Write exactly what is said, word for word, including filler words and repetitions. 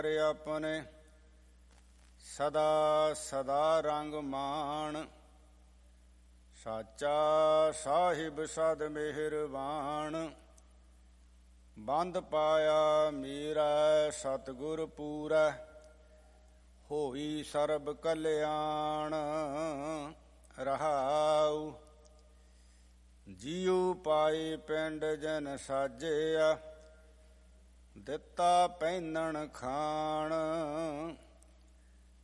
ਆਪਣੇ ਸਦਾ ਸਦਾ ਰੰਗ ਮਾਣ। ਸਾਚਾ ਸਾਹਿਬ ਸਦ ਮਿਹਰਬਾਨ। ਬੰਦ ਪਾਇਆ ਮੇਰਾ ਸਤਿਗੁਰ ਪੂਰਾ। ਹੋਈ ਸਰਬ ਕਲਿਆਣ ਰਹਾਉ। ਜੀਉ ਪਾਏ ਪਿੰਡ ਜਨ ਸਾਜਿਆ। ਦਿੱਤਾ ਪਹਿਨਣ ਖਾਣ।